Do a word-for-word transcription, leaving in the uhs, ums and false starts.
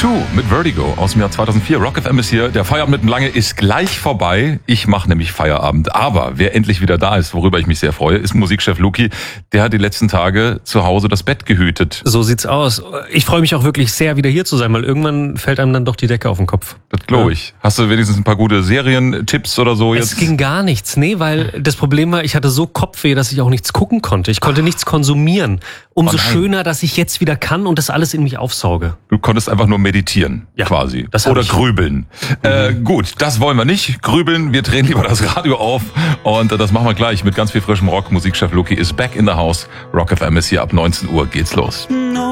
zwei mit Vertigo aus dem Jahr zweitausendvier. Rock F M ist hier. Der Feierabend mit dem Lange ist gleich vorbei. Ich mache nämlich Feierabend. Aber wer endlich wieder da ist, worüber ich mich sehr freue, ist Musikchef Luki. Der hat die letzten Tage zu Hause das Bett gehütet. So sieht's aus. Ich freue mich auch wirklich sehr, wieder hier zu sein, weil irgendwann fällt einem dann doch die Decke auf den Kopf. Das glaube ich. Ja. Hast du wenigstens ein paar gute Serientipps oder so jetzt? Es ging gar nichts. Nee, weil das Problem war, ich hatte so Kopfweh, dass ich auch nichts gucken konnte. Ich konnte nichts konsumieren. Umso oh schöner, dass ich jetzt wieder kann und das alles in mich aufsauge. Du konntest einfach nur meditieren, ja, quasi. Das Oder ich. grübeln. Mhm. Äh, gut, das wollen wir nicht. Grübeln, wir drehen lieber das Radio auf. Und äh, das machen wir gleich mit ganz viel frischem Rock. Musikchef Luki ist back in the house. Rock F M ist hier ab neunzehn Uhr. Geht's los.